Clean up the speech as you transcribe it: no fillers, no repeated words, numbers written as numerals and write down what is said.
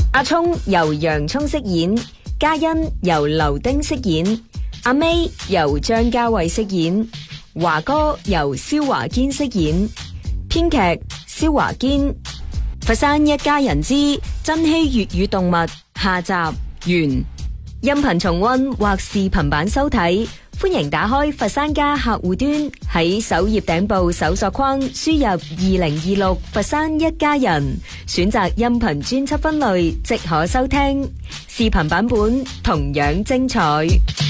阿聰由洋蔥飾演，嘉欣由劉丁飾演，阿 May 由張家偉飾演，華哥由蕭華堅飾演，編劇蕭華堅。佛山一家人之珍稀粵語動物下集完。音頻重溫或視頻版收睇，歡迎打開佛山家客戶端，喺首頁頂部搜索框輸入2026佛山一家人，選擇音頻專輯分類即可收聽。視頻版本同樣精彩。